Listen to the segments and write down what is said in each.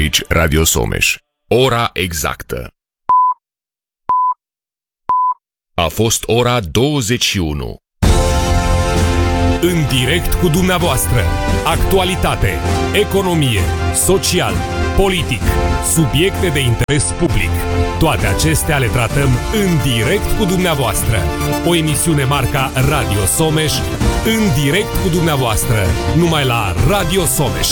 Aici Radio Someș. Ora exactă. A fost ora 21. În direct cu dumneavoastră. Actualitate, economie, social, politic, subiecte de interes public. Toate acestea le tratăm în direct cu dumneavoastră. O emisiune marca Radio Someș, în direct cu dumneavoastră, numai la Radio Someș.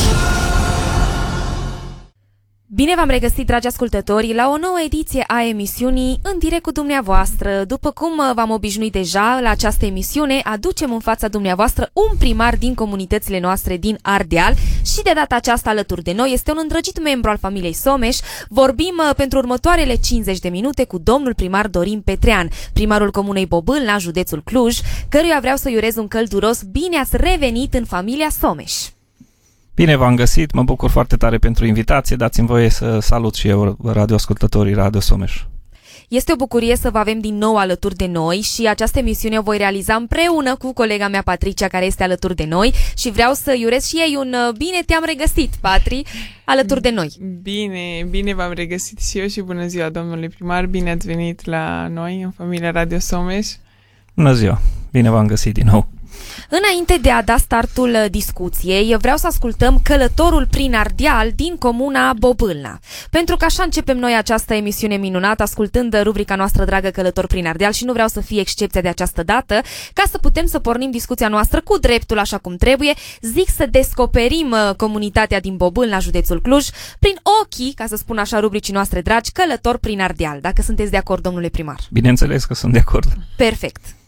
Bine v-am regăsit, dragi ascultători, la o nouă ediție a emisiunii În direct cu dumneavoastră. După cum v-am obișnuit deja, la această emisiune aducem în fața dumneavoastră un primar din comunitățile noastre din Ardeal și de data aceasta alături de noi este un îndrăgit membru al familiei Someș. Vorbim pentru următoarele 50 de minute cu domnul primar Dorin Petrean, primarul comunei Bobâlna, județul Cluj, căruia vreau să-i urez un călduros bine ați revenit în familia Someș. Bine v-am găsit, mă bucur foarte tare pentru invitație, dați-mi voie să salut și eu radioascultătorii Radio Someș. Este o bucurie să vă avem din nou alături de noi și această emisiune o voi realiza împreună cu colega mea Patricia, care este alături de noi și vreau să-i urez și ei un bine te-am regăsit, Patri, alături de noi. Bine v-am regăsit și eu și bună ziua, domnule primar, bine ați venit la noi, în familia Radio Someș. Bună ziua, bine v-am găsit din nou. Înainte de a da startul discuției, vreau să ascultăm Călătorul prin Ardeal din comuna Bobâlna. Pentru că așa începem noi această emisiune minunată, ascultând rubrica noastră dragă Călător prin Ardeal și nu vreau să fie excepția de această dată, ca să putem să pornim discuția noastră cu dreptul așa cum trebuie, zic să descoperim comunitatea din Bobâlna, județul Cluj, prin ochii, ca să spun așa, rubricii noastre dragi, Călător prin Ardeal. Dacă sunteți de acord, domnule primar. Bineînțeles că sunt de acord. Perfect.